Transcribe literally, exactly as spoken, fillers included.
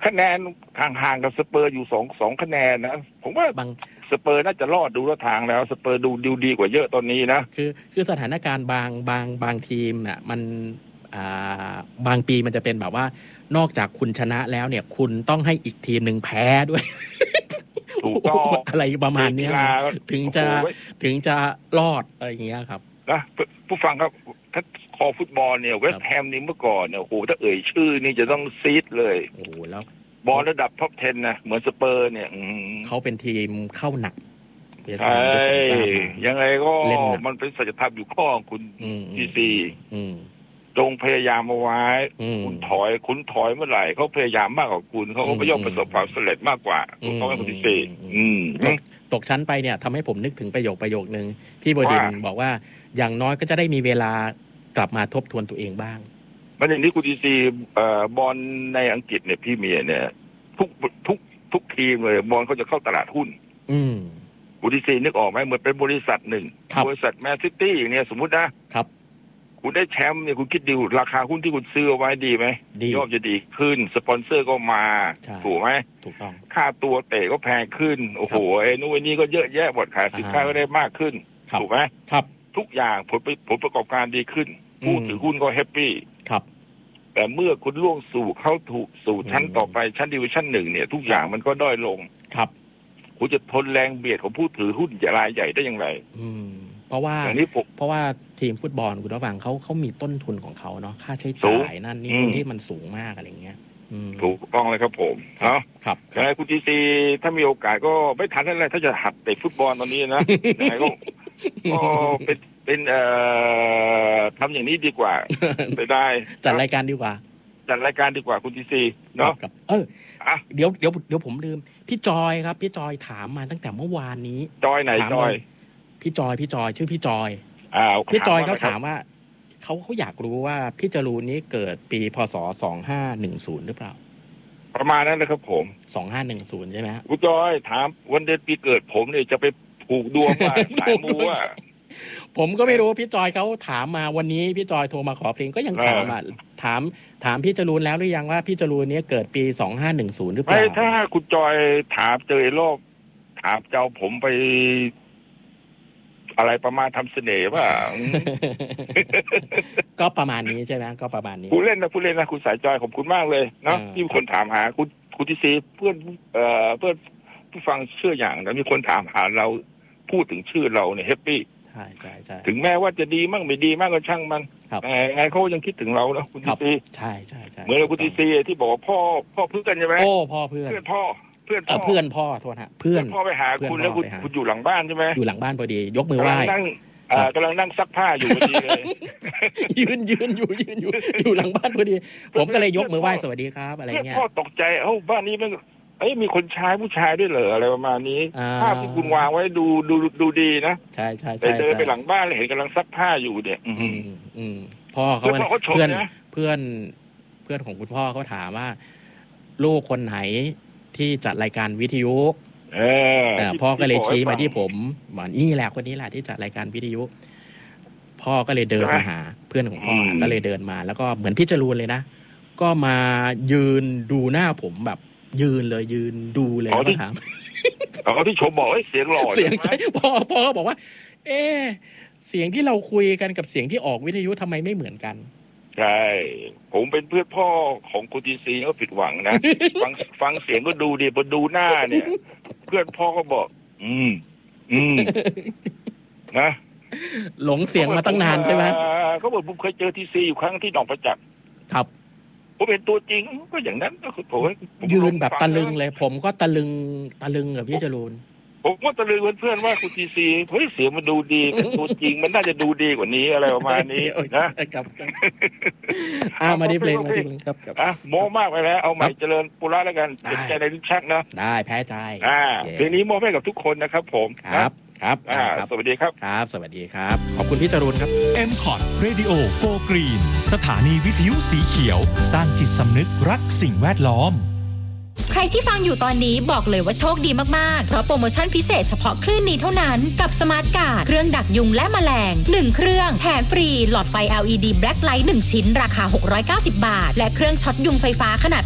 คะแนนห่างๆกับสเปอร์อยู่สองสองคะแนนนะผมว่าบางสเปอร์น่าจะรอดดูแล้วทางแล้วสเปอร์ดูดูดีกว่าเยอะตอนนี้นะคือคือสถานการณ์บางบางบางทีมน่ะมันอ่าบางปีมันจะเป็นแบบว่านอกจากคุณชนะแล้วเนี่ยคุณต้องให้อีกทีมหนึ่งแพ้ด้วยถูกต้องอะไรประมาณนี้ถึงจะถึงจะรอดอะไรอย่างเงี้ยครับนะผู้ฟังครับถ้าคอฟุตบอลเนี่ยเวสต์แฮมนี่เมื่อก่อนเนี่ยโอ้โหถ้าเอ่ยชื่อนี่จะต้องซีดเลยโอ้โหแล้วบอลระดับท็อปสิบนะเหมือนสเปอร์เนี่ยเขาเป็นทีมเข้าหนักใช่ยังไงก็มันเป็นสัจธรรมอยู่ข้อคุณซีซีจงพยายามเอาไว้คุณถอยคุณถอยเมื่อไหร่เขาพยายามมากกว่าคุณเขาก็ไม่ย่อมประสบความสำเร็จมากกว่าเขาเป็นคนที่สี่ตกชั้นไปเนี่ยทำให้ผมนึกถึงประโยคประโยคนึงพี่บดินทร์บอกว่าอย่างน้อยก็จะได้มีเวลากลับมาทบทวนตัวเองบ้างมันอย่างนี้คุณดีซีบอลในอังกฤษเนี่ยพี่เมียเนี่ยทุกทุกทุกทีมเลยบอลเขาจะเข้าตลาดหุ้นคุณดีซีนึกออกไหมเหมือนเป็นบริษัทหนึ่งบริษัทแมนซิตี้อย่างเนี้ยสมมุตินะครับคุณได้แชมป์เนี่ยคุณคิดดูราคาหุ้นที่คุณซื้อเอาไว้ดีไหมย่อมจะดีขึ้นสปอนเซอร์ก็มาถูกไหมถูกต้องค่าตัวเตะก็แพงขึ้นโอ้โหไอ้นู่นนี่ก็เยอะแยะหมดขายสินค้าก็ได้มากขึ้นถูกไหมครับทุกอย่างผลผลประกอบการดีขึ้นผู้ถือหุ้นก็แฮปปี้ครับแต่เมื่อคุณล่วงสู่เข้าถูกสู่ชั้นต่อไปชั้นดิวิชั่นหนึ่งเนี่ยทุกอย่างมันก็ด้อยลงครับคุณจะทนแรงเบียดของผู้ถือหุ้นรายใหญ่ได้อย่างไรอืมเพราะว่าเพราะว่าทีมฟุตบอลคุณระวังเขาเขามีต้นทุนของเขาเนาะค่าใช้จ่ายนั่นนี่ที่มันสูงมากอะไรเงี้ยถูกต้องเลยครับผมเนาะครับยังไงคุณจีซีถ้ามีโอกาสก็ไม่ทันอะไรถ้าจะหัดเตะฟุตบอลตอนนี้นะยังไงก็ก็เป็นเป็นเอ่อทำอย่างนี้ดีกว่าไปได้จัดรายการดีกว่าจัดรายการดีกว่าคุณจีซีเนาะเออเดี๋ยวเดี๋ยวเดี๋ยวผมลืมพี่จอยครับพี่จอยถามมาตั้งแต่เมื่อวานนี้จอยไหนจอยพี่จอยพี่จอยชื่อพี่จอยพี่จอยเขาถามว่าเขาเขาอยากรู้ว่าพี่จรูนนี้เกิดปีพศสองห้าหนึ่งศูนย์หรือเปล่าประมาณนั้นเลยครับผมสองห้าหนึ่งศูนย์ใช่ไหมคุณจอยถามวันเดือนปีเกิดผมเนี่ยจะไปผูกดวงว่าสายมูว่าผมก็ไม่รู้พี่จอยเขาถามมาวันนี้พี่จอยโทรมาขอเพลงก็ยังถามอ่ะถามถามพี่จรูนแล้วหรือยังว่าพี่จรูนนี้เกิดปีสองห้าหนึ่งศูนย์หรือเปล่าไม่ถ้าคุณจอยถามเจอโลกถามเจ้าผมไปอะไรประมาณทำเสน่ห์ว่าก็ประมาณนี้ใช่ไหมก็ประมาณนี้ผู้เล่นนะผู้เล่นนะคุณสายจอยขอบคุณมากเลยเนาะที่มีคนถามหาคุณคุณทีซีเพื่อนเอ่อเพื่อนผู้ฟังเชื่ออย่างนะมีคนถามหาเราพูดถึงชื่อเราเนี่ยแฮปปี้ใช่ใช่ใช่ถึงแม้ว่าจะดีมั่งไม่ดีมั่งก็ช่างมันแต่ไงเขายังคิดถึงเราเนาะคุณทีซีใช่ใช่ใช่เหมือนคุณทีซีที่บอกพ่อพ่อเพื่อนใช่ไหมโอ้พ่อเพื่อนเพื่อนพ่อเพื่อนพ่อเพื่อนพ่อโทษฮะเพื่อนพ่อไปหาคุณแล้วคุณคุณอยู่หลังบ้านใช่ไหมอยู่หลังบ้านพอดียกมือไหว้นั่งกำลังนั่งซักผ้าอยู่พอดีเลยยืนยืนอยู่ยืนอยู่อยู่หลังบ้านพอดีผมก็เลยยกมือไหว้สวัสดีครับอะไรเงี้ยพ่อตกใจเอ้าบ้านนี้มันเอ้ยมีคนชายผู้ชายด้วยเหรออะไรประมาณนี้ภาพที่คุณวางไว้ดูดูดูดีนะใช่ใช่ใช่เดินไปหลังบ้านเลยเห็นกำลังซักผ้าอยู่เนี่ยอืมอืมพ่อเขาเพื่อนเพื่อนเพื่อนของคุณพ่อเขาถามว่าลูกคนไหนที่จัดรายการวิทยุเออพ่อก็เลยชี้มาที่ผมเหมือนนี่แหละคนนี้แหละที่จัดรายการวิทยุพ่อก็เลยเดินมาหาเพื่อนของพ่อก็เลยเดินมาแล้วก็เหมือนพี่จรูนเลยนะก็มายืนดูหน้าผมแบบยืนเลยยืนดูเลยก็ถามเขาที่ชมบอกเสียงหล่อเสียงใช่พ่อพ่อก็บอกว่าเออเสียงที่เราคุยกันกับเสียงที่ออกวิทยุทำไมไม่เหมือนกันใช่ผมเป็นเพื่อนพ่อของคุณทีซีก็ผิดหวังนะ ฟังฟังเสียงก็ดูดีพอดูหน้าเนี่ยเพื่อนพ่อก็บอกอืมอืมนะหลงเสียงมาตั้งนานใช่ไหมเขาบอกผมเคยเจอทีซีอยู่ครั้งที่หนองประจักษ์ครับผมเป็นตัวจริงก็อย่างนั้นก็คือผมยืนแบบตะลึงเลยผมก็ตะลึงตะลึงกับพี่จรูนผมก็ตะลึงเพื่อนๆว่าคุณทีซีเฮ้ยเสียงมันดูดีเป็นตัวจริงมันน่าจะดูดีกว่านี้อะไรประมาณนี้นะครับอ่ามาที่เพลงมาที่เพลงครับอ่ะโม้มากไปแล้วเอาใหม่เจริญปุระแล้วกันเป็นใจในลิ้นชักนะได้แพ้ใจอ่าเพลงนี้มอบให้กับทุกคนนะครับผมครับครับอ่าสวัสดีครับครับสวัสดีครับขอบคุณพี่จรูนครับเอ็ม คอท Radio Go Green สถานีวิทยุสีเขียวสร้างจิตสำนึกรักสิ่งแวดล้อมใครที่ฟังอยู่ตอนนี้บอกเลยว่าโชคดีมากๆเพราะโปรโมชั่นพิเศษเฉพาะคลื่นนี้เท่านั้นกับสมาร์ทการ์ดเครื่องดักยุงและแมลงหนึ่งเครื่องแถมฟรีหลอดไฟ แอล อี ดี Black Light หนึ่งชิ้นราคาหกร้อยเก้าสิบบาทและเครื่องช็อตยุงไฟฟ้าขนาด